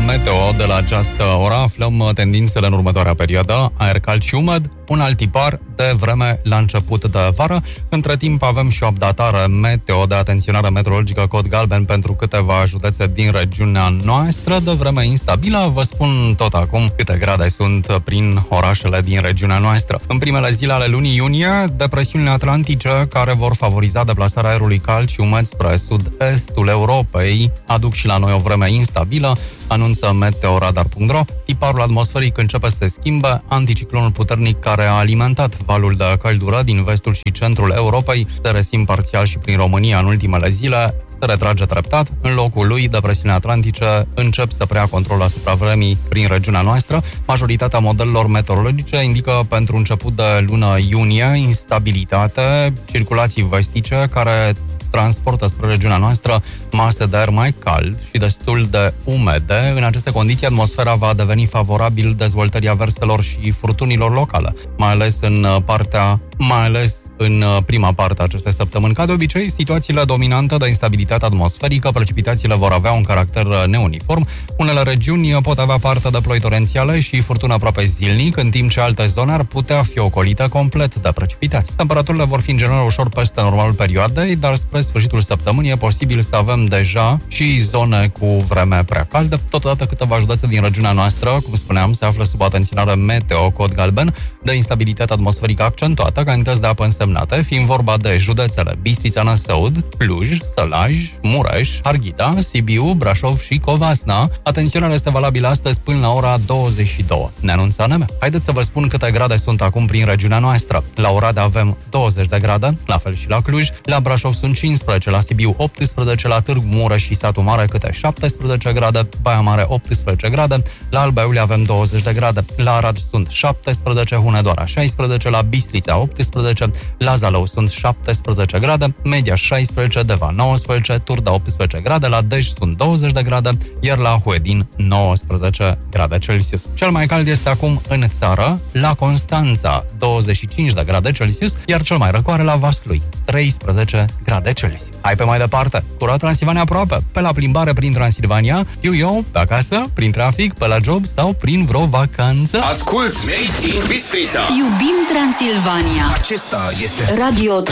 meteo de la această oră. Aflăm tendințele în următoarea perioadă. Aer cald și umed, un alt tipar de vreme la început de vară. Între timp avem și o updatare meteo de atenționare meteorologică cod galben pentru câteva județe din regiunea noastră, de vreme instabilă. Vă spun tot acum câte grade sunt prin orașele din regiunea noastră. În primele zile ale lunii iunie, depresiunile atlantice care vor favoriza deplasarea aerului cald și umed spre sud-estul Europei aduc și la noi o vreme instabilă, anunță meteoradar.ro. Tiparul atmosferic începe să se schimbe. Anticiclonul puternic care a alimentat valul de căldură din vestul și centrul Europei se resim parțial și prin România în ultimele zile, se retrage treptat. În locul lui, depresiunile atlantice încep să preia controlul asupra vremii prin regiunea noastră. Majoritatea modelelor meteorologice indică pentru început de lună iunie instabilitate, circulații vestice care transportă spre regiunea noastră mase de aer mai cald și destul de umede. În aceste condiții, atmosfera va deveni favorabil dezvoltării averselor și furtunilor locale, mai ales în prima parte a acestei săptămâni. Ca de obicei, situațiile dominante de instabilitate atmosferică, precipitațiile vor avea un caracter neuniform. Unele regiuni pot avea parte de ploi torențiale și furtuni aproape zilnic, în timp ce alte zone ar putea fi ocolite complet de precipitații. Temperaturile vor fi în general ușor peste normalul perioadei, dar spre sfârșitul săptămânii e posibil să avem deja și zone cu vreme prea caldă. Totodată câteva județe din regiunea noastră, cum spuneam, se află sub atenționare meteo cod galben de instabilitate atmosferică accentuată, cantități de apă însemnate, fiind vorba de județele Bistrița, Năsăud, Cluj, Sălaj, Mureș, Harghita, Sibiu, Brașov și Covasna. Atenționarea este valabilă astăzi până la ora 22. Ne anunță ANM. Haideți să vă spun câte grade sunt acum prin regiunea noastră. La Oradea avem 20 de grade, la fel și la Cluj, la Brașov sunt 15, la Sibiu 18, la Târgu Mureș și Satu Mare câte 17 grade, Baia Mare 18 grade, la Alba Iulia avem 20 de grade, la Arad sunt 17, Hunedoara 16, la Bistrița 18, la Zalău sunt 17 grade, Media 16, Deva 19, Turda 18 grade, la Dej sunt 20 de grade, iar la Huedin 19 grade Celsius. Cel mai cald este acum în țară, la Constanța 25 de grade Celsius, iar cel mai răcoare la Vaslui 13 grade Celsius. Hai pe mai departe, cu Rad Transilvania aproape, pe la plimbare prin Transilvania, eu, pe acasă, prin trafic, pe la job sau prin vreo vacanță. Asculți Made in Bistrița. Iubim Transilvania. Acesta este Radio